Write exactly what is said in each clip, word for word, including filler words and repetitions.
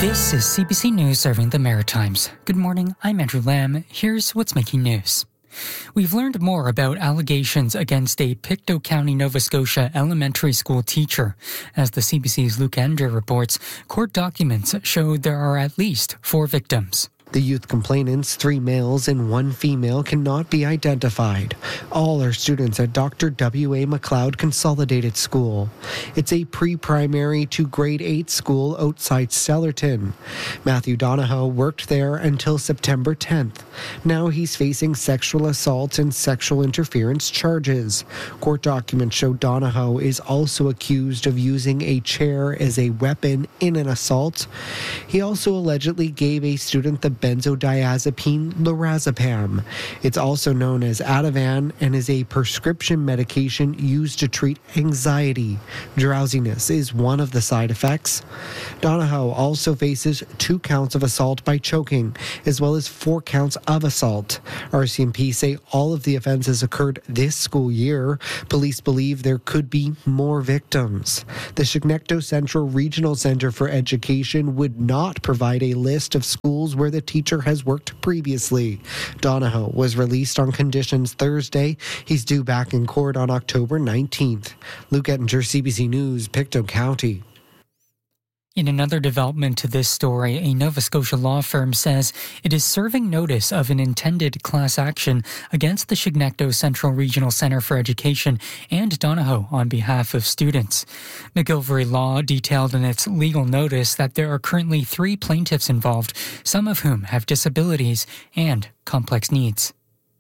This is C B C News serving the Maritimes. Good morning, I'm Andrew Lamb. Here's what's making news. We've learned more about allegations against a Pictou County, Nova Scotia elementary school teacher. As the C B C's Luke Ender reports, court documents show there are at least four victims. The youth complainants, three males and one female, cannot be identified. All are students at Doctor W A McLeod Consolidated School. It's a pre-primary to grade eight school outside Stellarton. Matthew Donahoe worked there until September tenth. Now he's facing sexual assault and sexual interference charges. Court documents show Donahoe is also accused of using a chair as a weapon in an assault. He also allegedly gave a student the benzodiazepine lorazepam. It's also known as Ativan and is a prescription medication used to treat anxiety. Drowsiness is one of the side effects. Donahoe also faces two counts of assault by choking, as well as four counts of assault. R C M P say all of the offenses occurred this school year. Police believe there could be more victims. The Chignecto Central Regional Centre for Education would not provide a list of schools where the teacher has worked previously. Donahoe was released on conditions Thursday. He's due back in court on October nineteenth. Luke Ettinger, C B C News, Pictou County. In another development to this story, a Nova Scotia law firm says it is serving notice of an intended class action against the Chignecto Central Regional Centre for Education and Donahoe on behalf of students. McGilvery Law detailed in its legal notice that there are currently three plaintiffs involved, some of whom have disabilities and complex needs.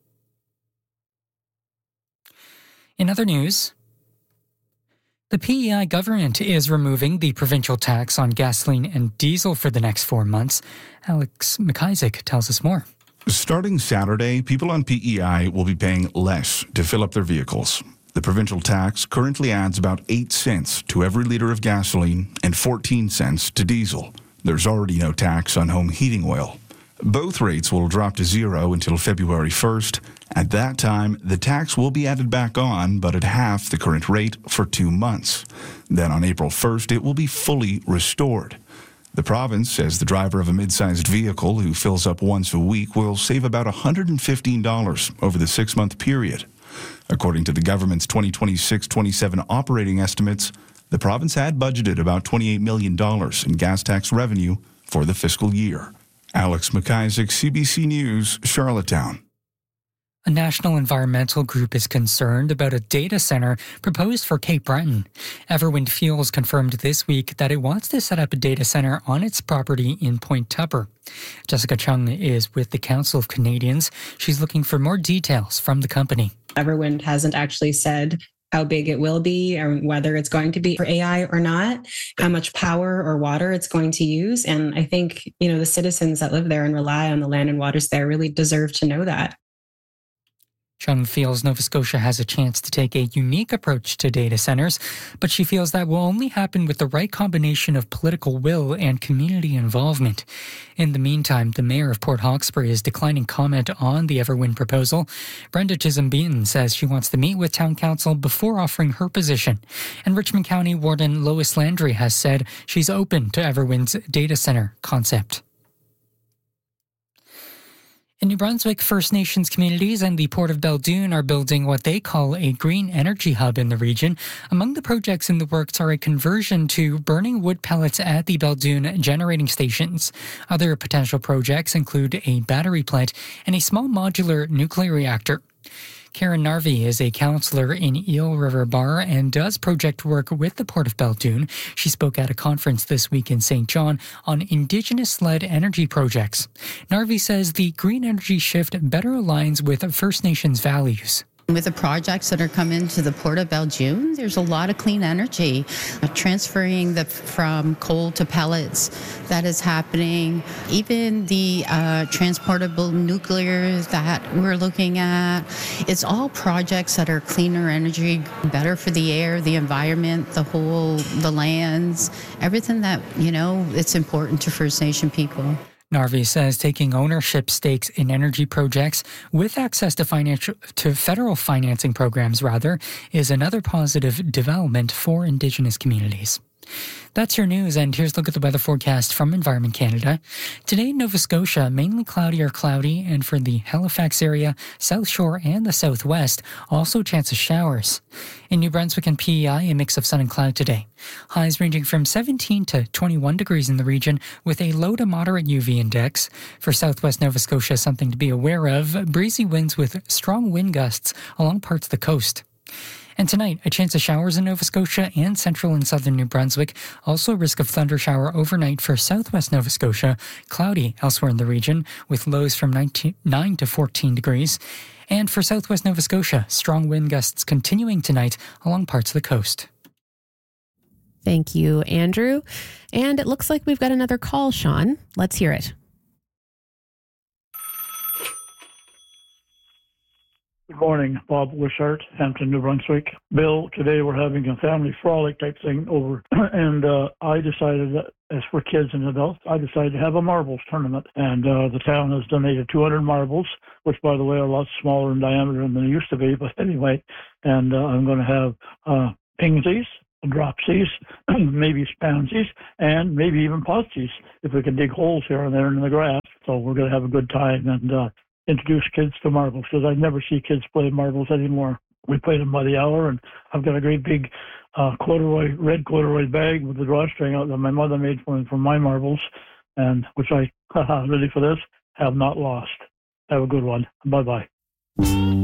In other news, the P E I government is removing the provincial tax on gasoline and diesel for the next four months. Alex McIsaac tells us more. Starting Saturday, people on P E I will be paying less to fill up their vehicles. The provincial tax currently adds about eight cents to every litre of gasoline and fourteen cents to diesel. There's already no tax on home heating oil. Both rates will drop to zero until February first. At that time, the tax will be added back on, but at half the current rate for two months. Then on April first, it will be fully restored. The province says the driver of a mid-sized vehicle who fills up once a week will save about one hundred fifteen dollars over the six-month period. According to the government's twenty twenty-six twenty-seven operating estimates, the province had budgeted about twenty-eight million dollars in gas tax revenue for the fiscal year. Alex McIsaac, C B C News, Charlottetown. A national environmental group is concerned about a data center proposed for Cape Breton. Everwind Fuels confirmed this week that it wants to set up a data center on its property in Point Tupper. Jessica Chung is with the Council of Canadians. She's looking for more details from the company. Everwind hasn't actually said how big it will be or whether it's going to be for A I or not, how much power or water it's going to use. And I think, you know, the citizens that live there and rely on the land and waters there really deserve to know that. Chung feels Nova Scotia has a chance to take a unique approach to data centers, but she feels that will only happen with the right combination of political will and community involvement. In the meantime, the mayor of Port Hawkesbury is declining comment on the Everwind proposal. Brenda Chisholm-Beaton says she wants to meet with town council before offering her position. And Richmond County Warden Lois Landry has said she's open to Everwind's data center concept. In New Brunswick, First Nations communities and the Port of Beldoon are building what they call a green energy hub in the region. Among the projects in the works are a conversion to burning wood pellets at the Beldoon generating stations. Other potential projects include a battery plant and a small modular nuclear reactor. Karen Narvey is a councillor in Eel River Bar and does project work with the Port of Beldoon. She spoke at a conference this week in Saint John on Indigenous-led energy projects. Narvey says the green energy shift better aligns with First Nations values. With the projects that are coming to the Port of Belgium, there's a lot of clean energy. Transferring the, from coal to pellets, that is happening. Even the uh, transportable nuclear that we're looking at, it's all projects that are cleaner energy, better for the air, the environment, the whole, the lands, everything that, you know, it's important to First Nation people. Narvey says taking ownership stakes in energy projects with access to financial to federal financing programs, rather, is another positive development for Indigenous communities. That's your news, and here's a look at the weather forecast from Environment Canada. Today in Nova Scotia, mainly cloudy or cloudy, and for the Halifax area, South Shore, and the Southwest, also chance of showers. In New Brunswick and P E I, a mix of sun and cloud today. Highs ranging from seventeen to twenty-one degrees in the region, with a low to moderate U V index. For Southwest Nova Scotia, something to be aware of, breezy winds with strong wind gusts along parts of the coast. And tonight, a chance of showers in Nova Scotia and central and southern New Brunswick. Also a risk of thunder shower overnight for southwest Nova Scotia. Cloudy elsewhere in the region, with lows from nine to fourteen degrees. And for southwest Nova Scotia, strong wind gusts continuing tonight along parts of the coast. Thank you, Andrew. And it looks like we've got another call, Sean. Let's hear it. Good morning, Bob Wishart, Hampton, New Brunswick. Bill, today we're having a family frolic type thing over, and uh, I decided that, as for kids and adults, I decided to have a marbles tournament, and uh, the town has donated two hundred marbles, which, by the way, are a lot smaller in diameter than they used to be, but anyway, and uh, I'm going to have uh, pingsies, dropsies, maybe spansies, and maybe even potsies, if we can dig holes here and there in the grass. So we're going to have a good time, and uh, introduce kids to marbles, because I never see kids play marbles anymore. We play them by the hour, and I've got a great big uh, corduroy, red corduroy bag with the drawstring out that my mother made for me for my marbles, and which I, haha, ready for this, have not lost. Have a good one. Bye-bye.